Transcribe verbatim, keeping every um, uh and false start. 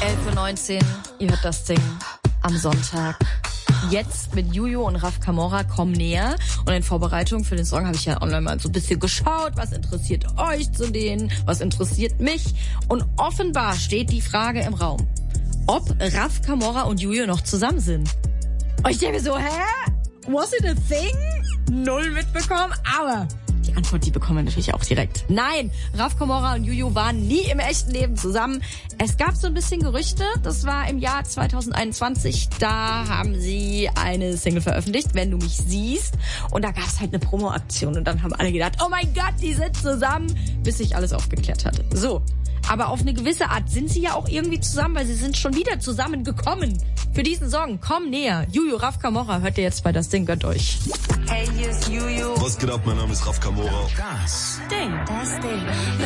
elf Uhr neunzehn, ihr hört das Ding am Sonntag. Jetzt mit Juju und Raf Camora kommen näher. Und in Vorbereitung für den Song habe ich ja online mal so ein bisschen geschaut, was interessiert euch zu denen, was interessiert mich. Und offenbar steht die Frage im Raum, ob Raf Camora und Juju noch zusammen sind. Und ich denke mir so, hä? Was it a thing? Null mitbekommen, aber die Antwort, die bekommen wir natürlich auch direkt. Nein, Raf Camora und Juju waren nie im echten Leben zusammen. Es gab so ein bisschen Gerüchte, das war im Jahr zwanzig einundzwanzig, da haben sie eine Single veröffentlicht, Wenn du mich siehst. Und da gab es halt eine Promo-Aktion und dann haben alle gedacht, oh mein Gott, die sind zusammen, bis sich alles aufgeklärt hatte. So, aber auf eine gewisse Art sind sie ja auch irgendwie zusammen, weil sie sind schon wieder zusammengekommen. Für diesen Song, komm näher. Juju, Raf Camora, hört ihr jetzt bei Das Ding, gönnt euch. Hey, hier ist Juju. Was geht ab? Mein Name ist Raf Camora. Das Ding. Das Ding.